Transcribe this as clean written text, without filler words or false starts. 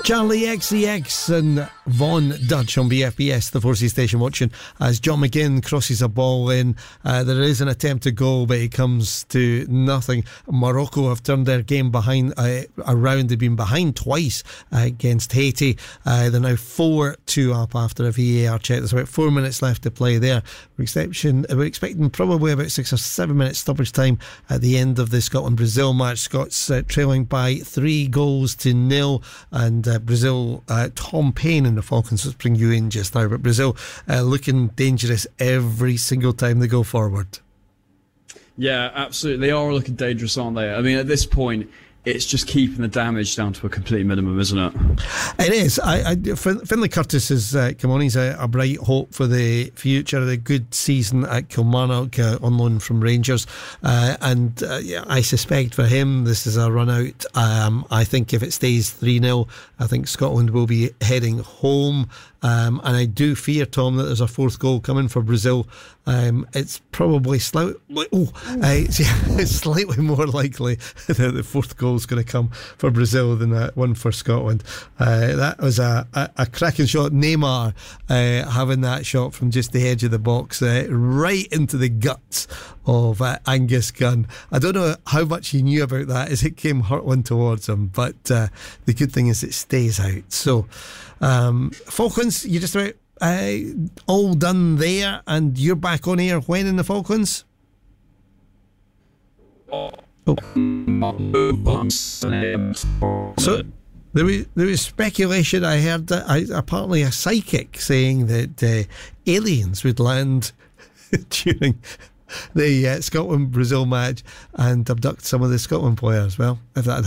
Charlie XCX and Von Dutch on BFBS, the 4C station, watching as John McGinn crosses a ball in. There is an attempt to goal, but it comes to nothing. Morocco have turned their game behind around. They've been behind twice against Haiti. They're now 4-2 up after a VAR check. There's about 4 minutes left to play there. We're expecting probably about 6 or 7 minutes stoppage time at the end of the Scotland-Brazil match. Scots trailing by 3-0, and Brazil, Tom Payne and the Falcons, let's bring you in just now, but Brazil looking dangerous every single time they go forward. Yeah, absolutely. They are looking dangerous, aren't they? I mean, at this point, it's just keeping the damage down to a complete minimum, isn't it? It is. Finlay Curtis has come on. He's a bright hope for the future. A good season at Kilmarnock on loan from Rangers. I suspect for him this is a run out. I think if it stays 3-0, I think Scotland will be heading home. And I do fear, Tom, that there's a fourth goal coming for Brazil. It's probably slightly more likely that the fourth goal is going to come for Brazil than one for Scotland. That was a cracking shot. Neymar having that shot from just the edge of the box right into the guts of Angus Gunn. I don't know how much he knew about that as it came hurtling towards him, but the good thing is it stays out. So Falcons, you're just about all done there, and you're back on air when in the Falcons? Oh. So there was speculation. I heard that apparently a psychic saying that aliens would land during the Scotland-Brazil match and abduct some of the Scotland players. Well, if that